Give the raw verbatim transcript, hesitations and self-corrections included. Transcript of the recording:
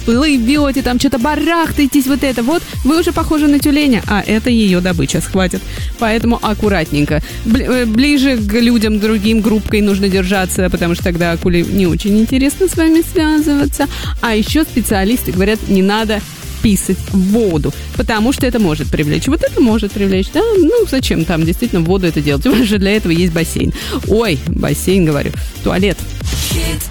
плывете, там что-то барахтаетесь, вот это вот, вы уже похожи на тюленя, а это ее добыча схватит. Поэтому аккуратненько. Ближе к людям, другим группкой нужно держаться, потому что тогда акуле не очень интересно с вами связываться. А еще специалисты говорят, не надо писать в воду, потому что это может привлечь. Вот это может привлечь, да? Ну, зачем там действительно в воду это делать? У вас же для этого есть бассейн. Ой, бассейн, говорю, туалет. Хит